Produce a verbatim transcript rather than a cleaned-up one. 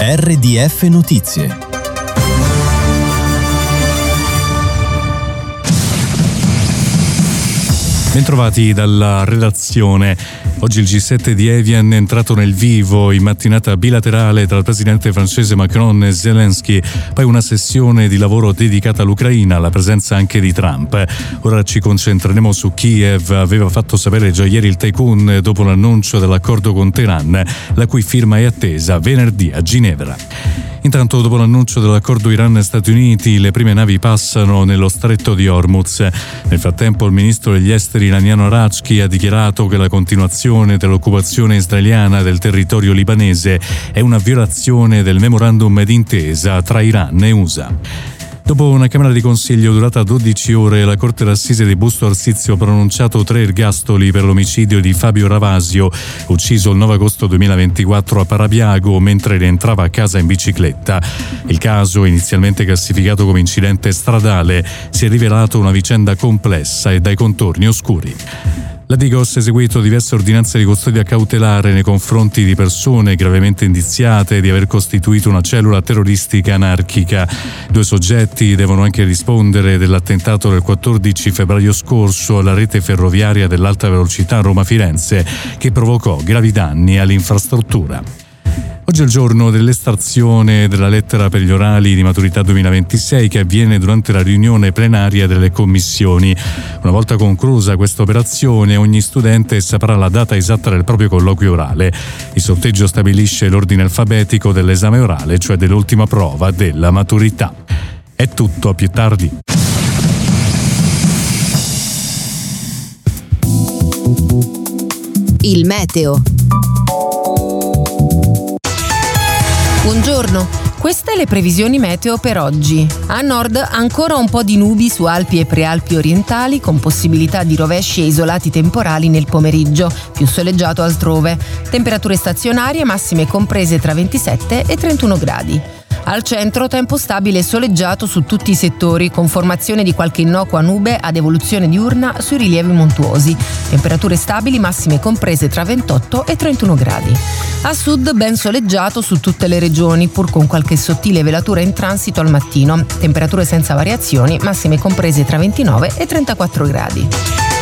R D F Notizie. Bentrovati dalla redazione. Oggi il G sette di Evian è entrato nel vivo in mattinata bilaterale tra il presidente francese Macron e Zelensky, poi una sessione di lavoro dedicata all'Ucraina, alla presenza anche di Trump. Ora ci concentreremo su Kiev. Aveva fatto sapere già ieri il Tycoon dopo l'annuncio dell'accordo con Teheran, la cui firma è attesa venerdì a Ginevra. Intanto, dopo l'annuncio dell'accordo Iran-Stati Uniti, le prime navi passano nello stretto di Hormuz. Nel frattempo il ministro degli esteri iraniano Arachki ha dichiarato che la continuazione dell'occupazione israeliana del territorio libanese è una violazione del memorandum d'intesa tra Iran e U S A. Dopo una Camera di Consiglio durata dodici ore, la Corte d'Assise di Busto Arsizio ha pronunciato tre ergastoli per l'omicidio di Fabio Ravasio, ucciso il nove agosto duemilaventiquattro a Parabiago mentre rientrava a casa in bicicletta. Il caso, inizialmente classificato come incidente stradale, si è rivelato una vicenda complessa e dai contorni oscuri. La Digos ha eseguito diverse ordinanze di custodia cautelare nei confronti di persone gravemente indiziate di aver costituito una cellula terroristica anarchica. Due soggetti devono anche rispondere dell'attentato del quattordici febbraio scorso alla rete ferroviaria dell'alta velocità Roma-Firenze, che provocò gravi danni all'infrastruttura. Oggi è il giorno dell'estrazione della lettera per gli orali di maturità duemilaventisei, che avviene durante la riunione plenaria delle commissioni. Una volta conclusa questa operazione, ogni studente saprà la data esatta del proprio colloquio orale. Il sorteggio stabilisce l'ordine alfabetico dell'esame orale, cioè dell'ultima prova della maturità. È tutto, a più tardi. Il meteo. Buongiorno, queste le previsioni meteo per oggi. A nord ancora un po' di nubi su Alpi e Prealpi orientali, con possibilità di rovesci e isolati temporali nel pomeriggio, più soleggiato altrove. Temperature stazionarie massime comprese tra ventisette e trentuno gradi. Al centro tempo stabile e soleggiato su tutti i settori, con formazione di qualche innocua nube ad evoluzione diurna sui rilievi montuosi. Temperature stabili massime comprese tra ventotto e trentuno gradi. A sud ben soleggiato su tutte le regioni, pur con qualche sottile velatura in transito al mattino. Temperature senza variazioni, massime comprese tra ventinove e trentaquattro gradi.